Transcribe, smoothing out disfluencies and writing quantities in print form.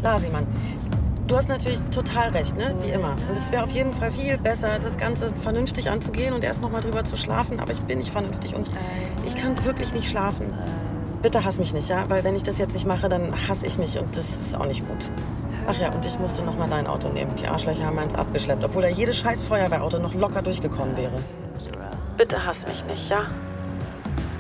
Lasimann, du hast natürlich total recht, ne? Wie immer. Und es wäre auf jeden Fall viel besser, das Ganze vernünftig anzugehen und erst noch mal drüber zu schlafen. Aber ich bin nicht vernünftig und ich kann wirklich nicht schlafen. Bitte hass mich nicht, ja? Weil wenn ich das jetzt nicht mache, dann hasse ich mich und das ist auch nicht gut. Ach ja, und ich musste noch mal dein Auto nehmen. Die Arschlöcher haben eins abgeschleppt, obwohl da jedes scheiß Feuerwehrauto noch locker durchgekommen wäre. Bitte hass mich nicht, ja?